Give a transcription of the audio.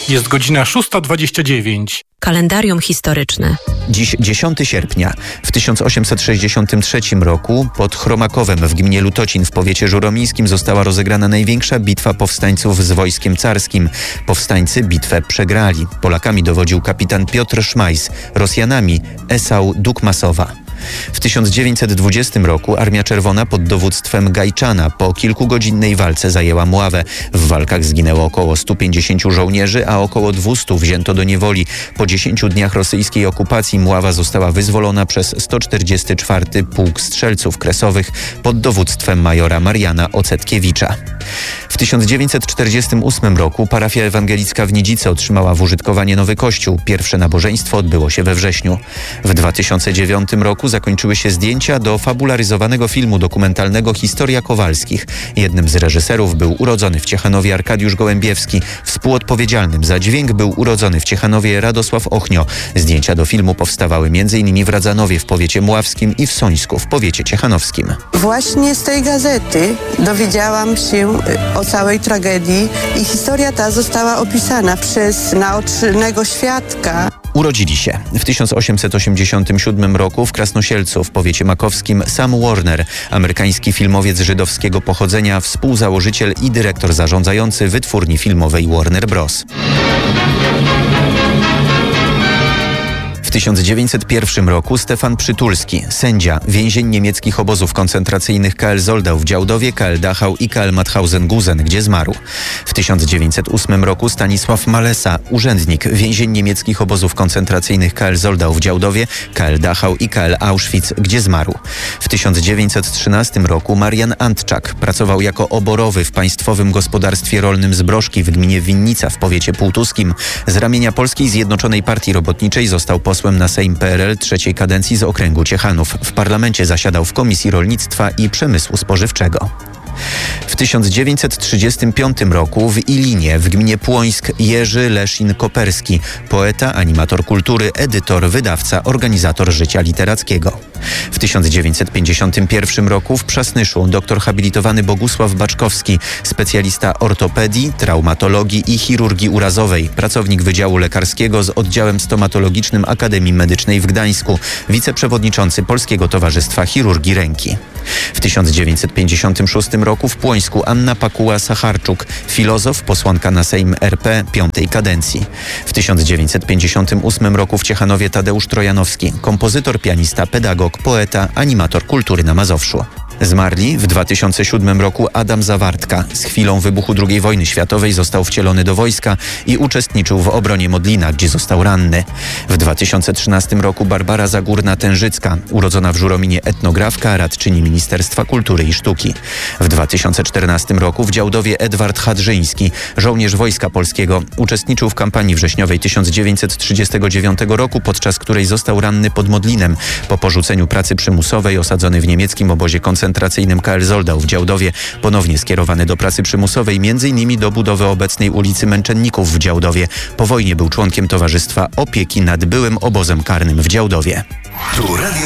Jest godzina 6:29. Kalendarium historyczne. Dziś 10 sierpnia. W 1863 roku pod Chromakowem w gminie Lutocin w powiecie żuromińskim została rozegrana największa bitwa powstańców z wojskiem carskim. Powstańcy bitwę przegrali. Polakami dowodził kapitan Piotr Szmajs, Rosjanami Esau Dukmasowa. W 1920 roku Armia Czerwona pod dowództwem Gajczana po kilkugodzinnej walce zajęła Mławę. W walkach zginęło około 150 żołnierzy, a około 200 wzięto do niewoli. Po 10 dniach rosyjskiej okupacji Mława została wyzwolona przez 144 Pułk Strzelców Kresowych pod dowództwem majora Mariana Ocetkiewicza. W 1948 roku parafia ewangelicka w Nidzicy otrzymała w użytkowanie nowy kościół. Pierwsze nabożeństwo odbyło się we wrześniu. W 2009 roku zakończyły się zdjęcia do fabularyzowanego filmu dokumentalnego Historia Kowalskich. Jednym z reżyserów był urodzony w Ciechanowie Arkadiusz Gołębiewski. Współodpowiedzialnym za dźwięk był urodzony w Ciechanowie Radosław Ochnio. Zdjęcia do filmu powstawały m.in. w Radzanowie w powiecie mławskim i w Sońsku w powiecie ciechanowskim. Właśnie z tej gazety dowiedziałam się o całej tragedii i historia ta została opisana przez naocznego świadka. Urodzili się w 1887 roku w Krasnosielcu w powiecie makowskim Sam Warner, amerykański filmowiec żydowskiego pochodzenia, współzałożyciel i dyrektor zarządzający wytwórni filmowej Warner Bros. W 1901 roku Stefan Przytulski, sędzia, więzień niemieckich obozów koncentracyjnych KL Zoldau w Działdowie, KL Dachau i KL Mauthausen-Gusen, gdzie zmarł. W 1908 roku Stanisław Malesa, urzędnik, więzień niemieckich obozów koncentracyjnych KL Zoldau w Działdowie, KL Dachau i KL Auschwitz, gdzie zmarł. W 1913 roku Marian Antczak pracował jako oborowy w Państwowym Gospodarstwie Rolnym Zbrożki w gminie Winnica w powiecie półtuskim. Z ramienia Polskiej Zjednoczonej Partii Robotniczej został posłem na Sejm PRL trzeciej kadencji z okręgu Ciechanów. W parlamencie zasiadał w Komisji Rolnictwa i Przemysłu Spożywczego. W 1935 roku w Ilinie w gminie Płońsk Jerzy Leszin-Koperski, poeta, animator kultury, edytor, wydawca, organizator życia literackiego. W 1951 roku w Przasnyszu doktor habilitowany Bogusław Baczkowski, specjalista ortopedii, traumatologii i chirurgii urazowej, pracownik Wydziału Lekarskiego z oddziałem stomatologicznym Akademii Medycznej w Gdańsku, wiceprzewodniczący Polskiego Towarzystwa Chirurgii Ręki. W 1956 roku w Płońsku Anna Pakuła-Sacharczuk, filozof, posłanka na Sejm RP piątej kadencji. W 1958 roku w Ciechanowie Tadeusz Trojanowski, kompozytor, pianista, pedagog, poeta, animator kultury na Mazowszu. Zmarli w 2007 roku Adam Zawartka. Z chwilą wybuchu II wojny światowej został wcielony do wojska i uczestniczył w obronie Modlina, gdzie został ranny. W 2013 roku Barbara Zagórna-Tężycka, urodzona w Żurominie etnografka, radczyni Ministerstwa Kultury i Sztuki. W 2014 roku w Działdowie Edward Hadrzyński, żołnierz Wojska Polskiego, uczestniczył w kampanii wrześniowej 1939 roku, podczas której został ranny pod Modlinem po porzuceniu pracy przymusowej, osadzony w niemieckim obozie koncentracyjnym KL Zoldau w Działdowie, ponownie skierowany do pracy przymusowej, m.in. do budowy obecnej ulicy Męczenników w Działdowie. Po wojnie był członkiem Towarzystwa Opieki nad byłym obozem karnym w Działdowie. Tu Radio